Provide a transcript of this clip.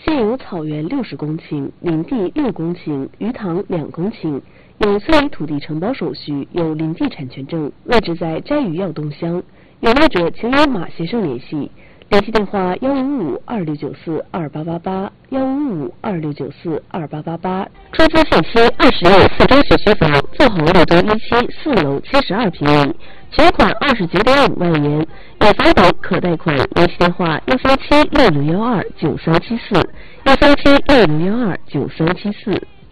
现有草原60公顷，林地6公顷，鱼塘2公顷，有村里土地承包手续，有林地产权证，位置在斋鱼耀东乡。有爱者请与马先生联系，联系电话155-2694-2888，155-2694-2888。出租限期20年4中学区房，纵横6中1期4楼72平米，全款29.5万元，有房等可贷款。联系电话137-6612-9374，137-6612-9374。